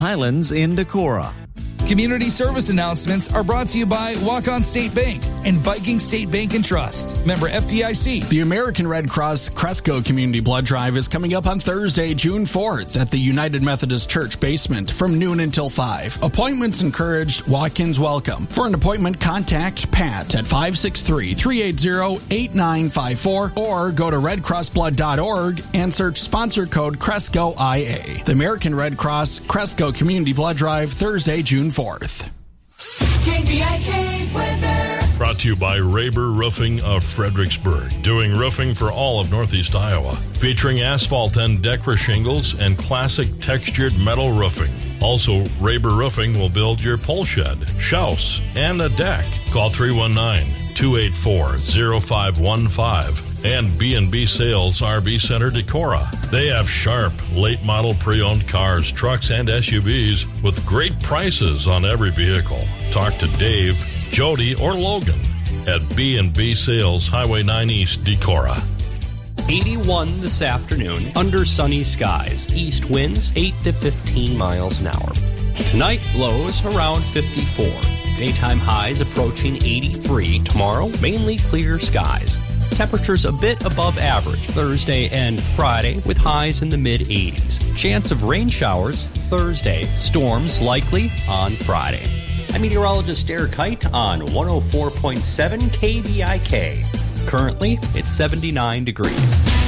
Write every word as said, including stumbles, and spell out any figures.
Highlands in Decorah. Community service announcements are brought to you by Walk-On State Bank and Viking State Bank and Trust. Member F D I C. The American Red Cross Cresco Community Blood Drive is coming up on Thursday, June fourth at the United Methodist Church basement from noon until five. Appointments encouraged, walk-ins welcome. For an appointment, contact Pat at five six three, three eight zero, eight nine five four or go to red cross blood dot org and search sponsor code Cresco I A. The American Red Cross Cresco Community Blood Drive, Thursday, June fourth. K V I K weather. Brought to you by Raber Roofing of Fredericksburg, doing roofing for all of Northeast Iowa, featuring asphalt and Decra shingles and classic textured metal roofing. Also, Raber Roofing will build your pole shed, house, and a deck. Call three one nine, two eight four, zero five one five. And B and B Sales R V Center Decorah. They have sharp, late-model pre-owned cars, trucks, and S U Vs with great prices on every vehicle. Talk to Dave, Jody, or Logan at B and B Sales, Highway nine East, Decorah. eighty-one this afternoon, under sunny skies. East winds eight to fifteen miles an hour. Tonight, lows around fifty-four. Daytime highs approaching eighty-three. Tomorrow, mainly clear skies. Temperatures a bit above average Thursday and Friday with highs in the mid-eighties. Chance of rain showers Thursday. Storms likely on Friday. I'm meteorologist Derek Kite on one oh four point seven K V I K. Currently, it's seventy-nine degrees.